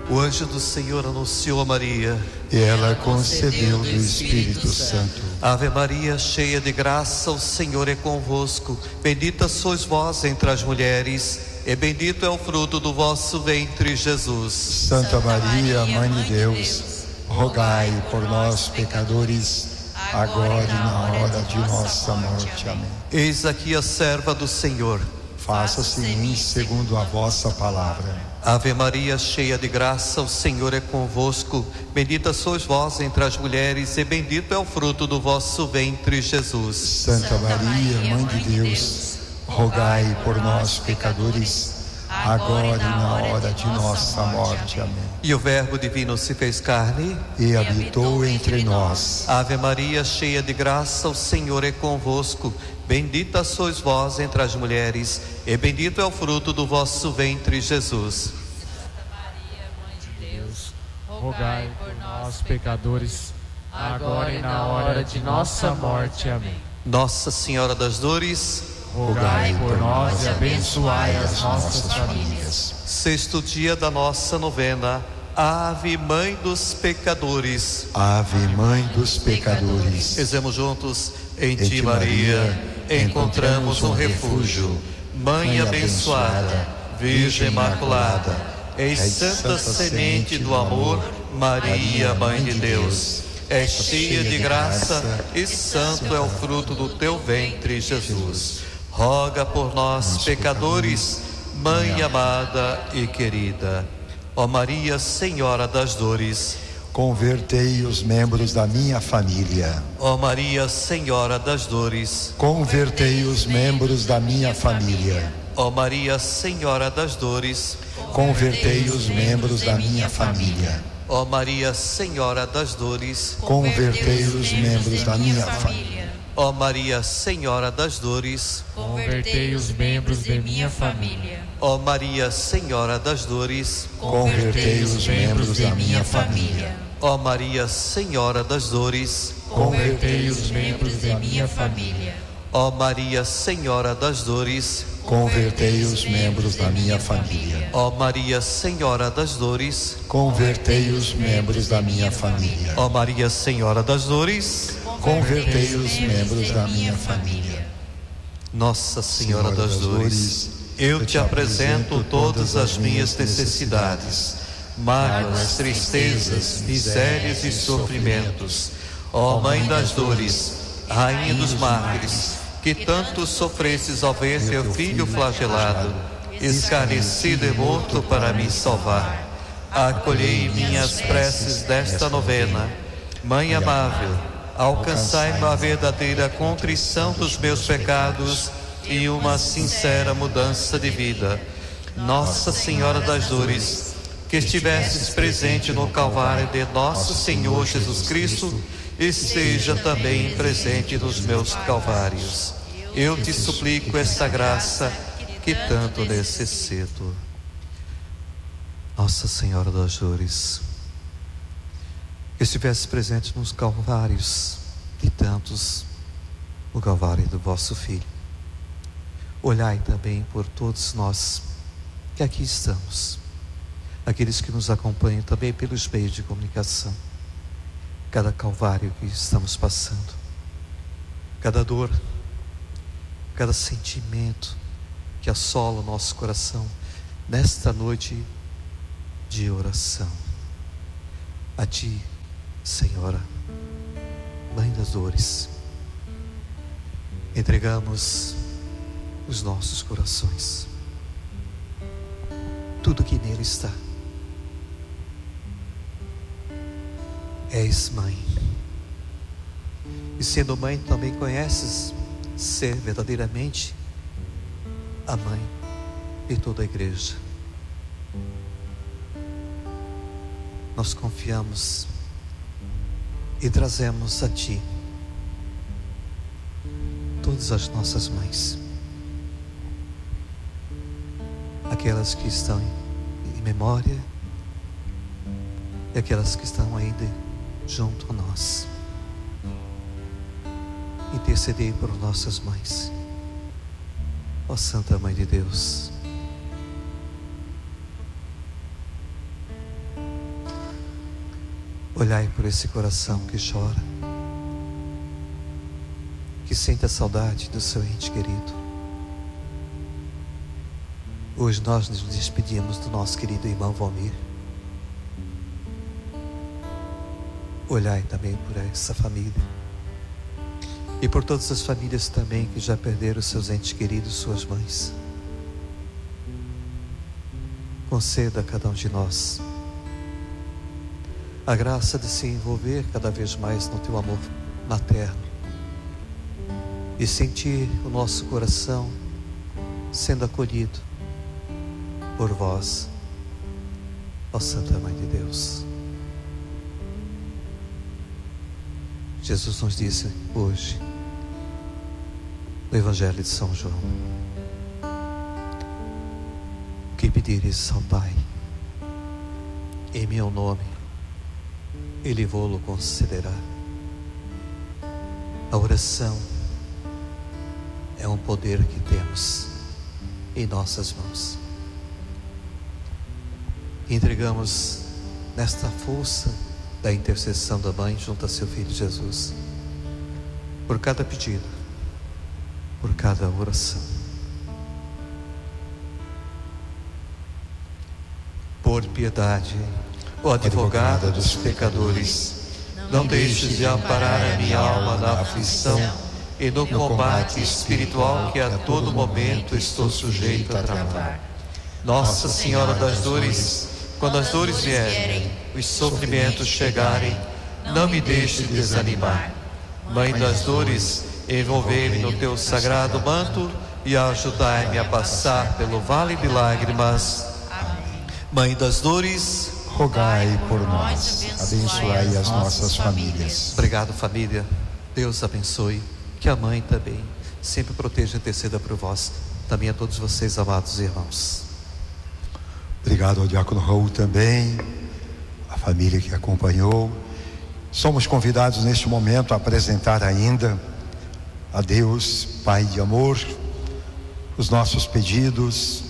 O anjo do Senhor anunciou a Maria, e ela concebeu do Espírito Santo. Ave Maria, cheia de graça, o Senhor é convosco. Bendita sois vós entre as mulheres, e bendito é o fruto do vosso ventre, Jesus. Santa Maria, Mãe de Deus, rogai por nós, pecadores, agora e na hora de nossa morte. Amém. Eis aqui a serva do Senhor. Faça-se em mim segundo a vossa palavra. Ave Maria, cheia de graça, o Senhor é convosco. Bendita sois vós entre as mulheres, e bendito é o fruto do vosso ventre, Jesus. Santa Maria, Mãe de Deus, rogai por nós, pecadores, agora e na hora de nossa morte. Amém. E o Verbo divino se fez carne e habitou entre nós. Ave Maria, cheia de graça, o Senhor é convosco. Bendita sois vós entre as mulheres, e bendito é o fruto do vosso ventre, Jesus. Santa Maria, Mãe de Deus, rogai por nós, pecadores, agora e na hora de nossa morte. Amém. Nossa Senhora das Dores, rogai por nós e abençoai as nossas famílias. Sexto dia da nossa novena. Ave, Mãe dos pecadores. Ave, Mãe dos pecadores. Rezemos juntos. Em Ti, Maria, encontramos um refúgio. Mãe abençoada, Virgem Imaculada, és santa semente do amor, Maria, Mãe de Deus. És cheia de graça e santo é o fruto do teu ventre, Jesus. Roga por nós, pecadores, Mãe amada e querida. Ó Maria, Senhora das Dores, convertei os membros da minha família. Ó Maria, Senhora das Dores, convertei os membros da minha família. Ó Maria, Senhora das Dores, convertei os membros da minha família. Ó Maria, Senhora das Dores, convertei os membros da minha família. Ó Maria, Senhora das Dores, convertei os membros de minha família. Ó Maria, Senhora das Dores, convertei os membros da minha família. Ó Maria, Senhora das Dores, convertei os membros de minha família. Ó Maria, Senhora das Dores, convertei os membros da minha família. Ó Maria, Senhora das Dores, convertei os membros da minha família. Ó Maria, Senhora das Dores, convertei os membros da minha família. Nossa Senhora das Dores, eu te apresento todas as minhas necessidades, mágoas, tristezas, misérias e sofrimentos. Ó Mãe das Dores, Rainha dos mártires, que tanto sofrestes ao ver teu filho flagelado, escarnecido e morto para me salvar. Acolhei minhas preces desta novena. Mãe amável, alcançai-me a verdadeira contrição dos meus pecados e uma sincera mudança de vida. Nossa Senhora das Dores, que estivestes presente no Calvário de nosso Senhor Jesus Cristo, esteja também presente nos meus calvários. Eu te suplico esta graça que tanto necessito. Nossa Senhora das Dores, que estivesse presente nos calvários de tantos, o calvário do vosso Filho. Olhai também por todos nós que aqui estamos, aqueles que nos acompanham também pelos meios de comunicação, cada calvário que estamos passando, cada dor, cada sentimento que assola o nosso coração nesta noite de oração. A Ti, Senhora, Mãe das Dores, entregamos os nossos corações, tudo que nele está. És Mãe, e sendo Mãe também conheces ser verdadeiramente a Mãe de toda a Igreja. Nós confiamos e trazemos a Ti todas as nossas mães, aquelas que estão em memória e aquelas que estão ainda junto a nós. Intercedei por nossas mães, ó Santa Mãe de Deus. Olhai por esse coração que chora, que sente a saudade do seu ente querido. Hoje nós nos despedimos do nosso querido irmão Valmir. Olhai também por essa família e por todas as famílias também que já perderam seus entes queridos, suas mães. Conceda a cada um de nós a graça de se envolver cada vez mais no teu amor materno e sentir o nosso coração sendo acolhido por vós, ó Santa Mãe de Deus. Jesus nos disse hoje no Evangelho de São João: o que pedires ao Pai em meu nome, Ele vô-lo concederá. A oração é um poder que temos em nossas mãos. Entregamos nesta força da intercessão da Mãe junto a seu Filho Jesus, por cada pedido, por cada oração. Por piedade, ó advogada dos pecadores, não deixes de amparar a minha alma na aflição e no combate espiritual que a todo momento estou sujeito a travar. Nossa Senhora das Dores, quando as dores vierem, os sofrimentos chegarem, não me deixe desanimar. Mãe das Dores, envolvei-me no teu sagrado manto e ajudai-me a passar pelo vale de lágrimas. Mãe das Dores, rogai por nós, abençoai as nossas famílias. Obrigado, família. Deus abençoe. Que a Mãe também sempre proteja e interceda por vós. Também a todos vocês, amados irmãos. Obrigado ao diácono Raul também, a família que acompanhou. Somos convidados neste momento a apresentar ainda a Deus, Pai de amor, os nossos pedidos